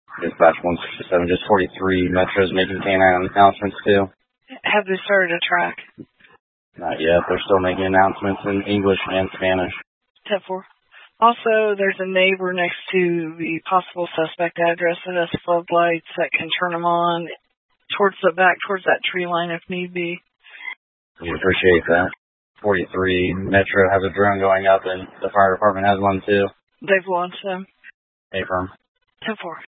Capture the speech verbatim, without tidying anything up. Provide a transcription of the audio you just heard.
Dispatch one sixty-seven, just forty-three Metro's making canine announcements too. Have they started a track? Not yet. They're still making announcements in English and Spanish. ten four. Also, there's a neighbor next to the possible suspect address that has floodlights that can turn them on towards the back, towards that tree line if need be. We appreciate that. forty-three Metro has a drone going up, and the fire department has one too. They've launched them. Affirm. ten four.